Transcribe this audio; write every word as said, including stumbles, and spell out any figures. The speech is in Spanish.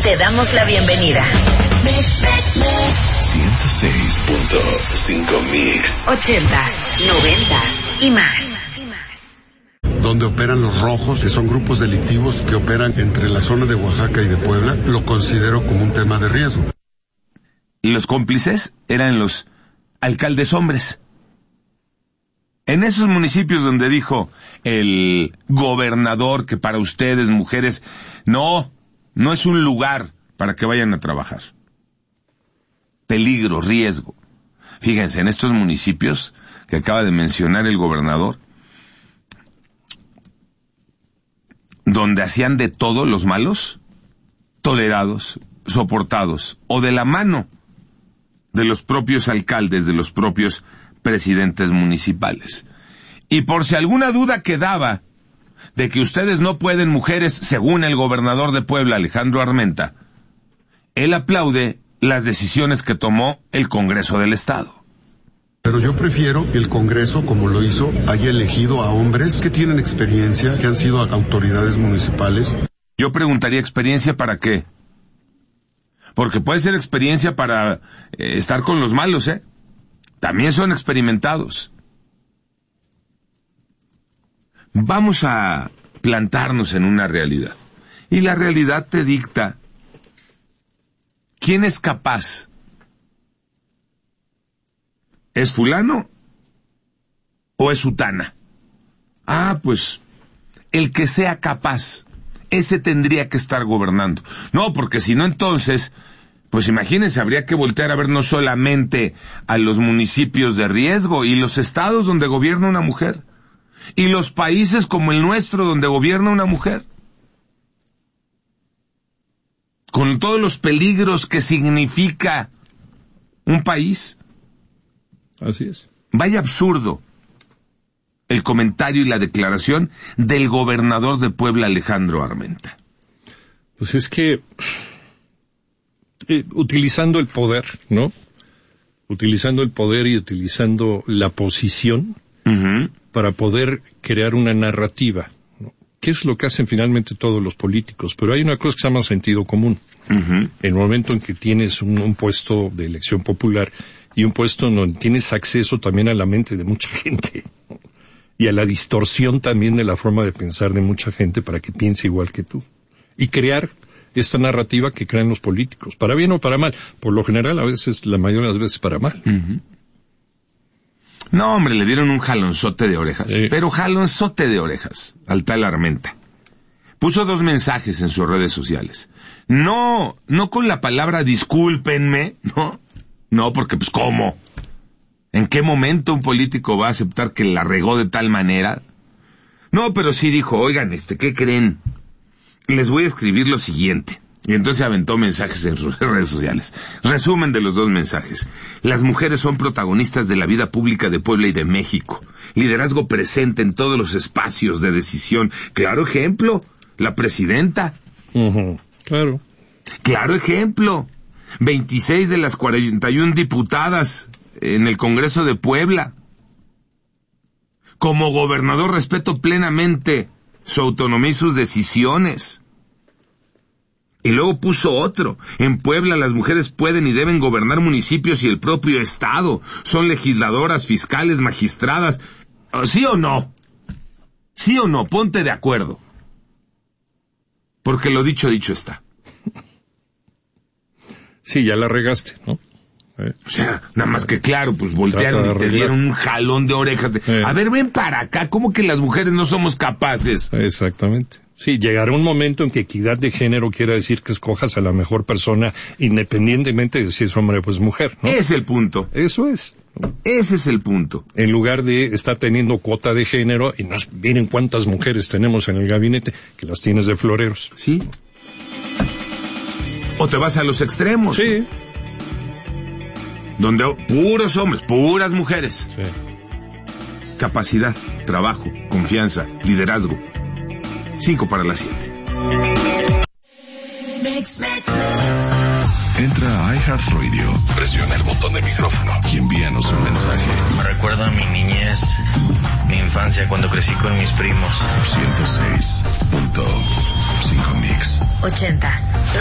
te damos la bienvenida. ciento seis punto cinco Mix. Ochentas, noventas y más. Donde operan los rojos, que son grupos delictivos que operan entre la zona de Oaxaca y de Puebla, lo considero como un tema de riesgo. Los cómplices eran los alcaldes hombres. En esos municipios donde dijo el gobernador que para ustedes, mujeres, no, no es un lugar para que vayan a trabajar. Peligro, riesgo. Fíjense, en estos municipios que acaba de mencionar el gobernador, donde hacían de todo los malos, tolerados, soportados, o de la mano de los propios alcaldes, de los propios presidentes municipales. Y por si alguna duda quedaba de que ustedes no pueden, mujeres, según el gobernador de Puebla, Alejandro Armenta, él aplaude las decisiones que tomó el Congreso del Estado. Pero yo prefiero que el Congreso, como lo hizo, haya elegido a hombres que tienen experiencia, que han sido autoridades municipales. Yo preguntaría, ¿experiencia para qué? Porque puede ser experiencia para eh, estar con los malos, ¿eh? También son experimentados. Vamos a plantarnos en una realidad. Y la realidad te dicta quién es capaz. ¿Es fulano o es sutana? Ah, pues el que sea capaz, ese tendría que estar gobernando. No, porque si no, entonces, pues imagínense, habría que voltear a ver no solamente a los municipios de riesgo y los estados donde gobierna una mujer, y los países como el nuestro donde gobierna una mujer, con todos los peligros que significa un país. Así es. Vaya absurdo el comentario y la declaración del gobernador de Puebla, Alejandro Armenta. Pues es que eh, utilizando el poder, ¿no? Utilizando el poder y utilizando la posición uh-huh. para poder crear una narrativa, ¿no? ¿Qué es lo que hacen finalmente todos los políticos? Pero hay una cosa que se llama sentido común. Uh-huh. En el momento en que tienes un, un puesto de elección popular y un puesto donde tienes acceso también a la mente de mucha gente, ¿no? Y a la distorsión también de la forma de pensar de mucha gente para que piense igual que tú. Y crear esta narrativa que crean los políticos, para bien o para mal. Por lo general, a veces, la mayoría de las veces, para mal. Uh-huh. No, hombre, le dieron un jalonzote de orejas. Sí. Pero jalonzote de orejas al tal Armenta. Puso dos mensajes en sus redes sociales. No, no con la palabra discúlpenme, ¿no? No, porque pues ¿cómo? ¿En qué momento un político va a aceptar que la regó de tal manera? No, pero sí dijo, oigan, este, ¿qué creen? Les voy a escribir lo siguiente. Y entonces aventó mensajes en sus redes sociales. Resumen de los dos mensajes. Las mujeres son protagonistas de la vida pública de Puebla y de México. Liderazgo presente en todos los espacios de decisión. Claro ejemplo, la presidenta. Uh-huh. Claro. Claro ejemplo, veintiséis de las cuarenta y una diputadas en el Congreso de Puebla. Como gobernador respeto plenamente su autonomía y sus decisiones. Y luego puso otro. En Puebla las mujeres pueden y deben gobernar municipios y el propio estado. Son legisladoras, fiscales, magistradas. ¿Sí o no? ¿Sí o no? Ponte de acuerdo. Porque lo dicho, dicho está. Sí, ya la regaste, ¿no? ¿Eh? O sea, nada más que claro, pues voltearon y te dieron un jalón de orejas. De, eh. A ver, ven para acá, ¿cómo que las mujeres no somos capaces? Exactamente. Sí, llegará un momento en que equidad de género quiera decir que escojas a la mejor persona independientemente de si es hombre o pues mujer, ¿no? Ese es el punto. Eso es. Ese es el punto. En lugar de estar teniendo cuota de género, y nos miren cuántas mujeres tenemos en el gabinete, que las tienes de floreros. Sí. O te vas a los extremos. Sí. ¿No? Donde puros hombres, puras mujeres. Sí. Capacidad, trabajo, confianza, liderazgo. Cinco para las siete. Entra a iHeartRadio, presiona el botón de micrófono y envíanos un mensaje. Me recuerda a mi niñez, mi infancia cuando crecí con mis primos. ciento seis punto cinco Mix. Ochentas.